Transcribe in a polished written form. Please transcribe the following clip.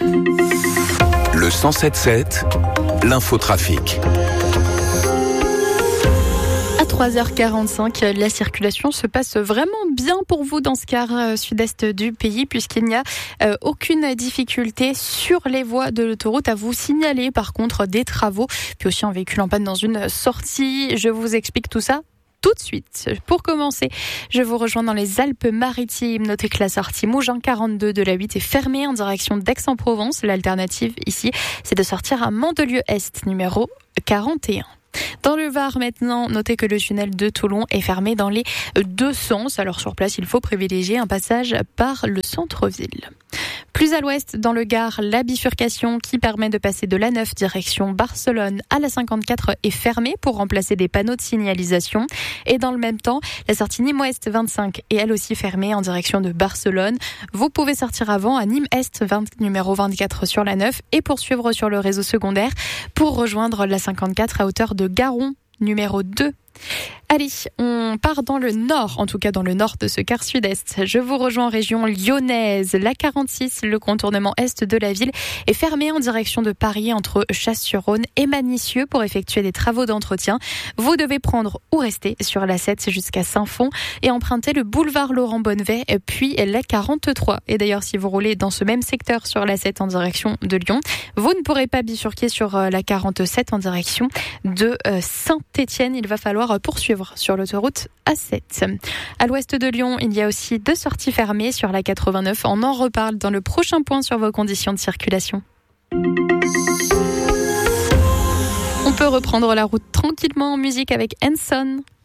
Le 107.7, l'infotrafic. À 3h45, la circulation se passe vraiment bien pour vous dans ce quart sud-est du pays puisqu'il n'y a aucune difficulté sur les voies de l'autoroute à vous signaler. Par contre, des travaux, puis aussi un véhicule en panne dans une sortie. Je vous explique tout ça tout de suite. Pour commencer, je vous rejoins dans les Alpes-Maritimes. Notez que la sortie Mougins 42 de la 8 est fermée en direction d'Aix-en-Provence. L'alternative ici, c'est de sortir à Mandelieu-Est, numéro 41. Dans le Var maintenant, notez que le tunnel de Toulon est fermé dans les deux sens. Alors sur place, il faut privilégier un passage par le centre-ville. Plus à l'ouest, dans le Gard, la bifurcation qui permet de passer de l'A9 direction Barcelone à la 54 est fermée pour remplacer des panneaux de signalisation. Et dans le même temps, la sortie Nîmes-Ouest 25 est elle aussi fermée en direction de Barcelone. Vous pouvez sortir avant à Nîmes-Est numéro 24 sur la 9 et poursuivre sur le réseau secondaire pour rejoindre la 54 à hauteur de Garon numéro 2. Allez, on part dans le nord, en tout cas dans le nord de ce quart sud-est. Je vous rejoins en région lyonnaise. La 46, le contournement est de la ville, est fermé en direction de Paris entre Chasse-sur-Rhône et Manicieux pour effectuer des travaux d'entretien. Vous devez prendre ou rester sur la 7 jusqu'à Saint-Fond et emprunter le boulevard Laurent Bonnevet, puis la 43. Et d'ailleurs, si vous roulez dans ce même secteur sur la 7 en direction de Lyon, vous ne pourrez pas bifurquer sur la 47 en direction de Saint-Étienne. Il va falloir poursuivre sur l'autoroute A7. À l'ouest de Lyon, il y a aussi deux sorties fermées sur la 89. On en reparle dans le prochain point sur vos conditions de circulation. On peut reprendre la route tranquillement en musique avec Hanson.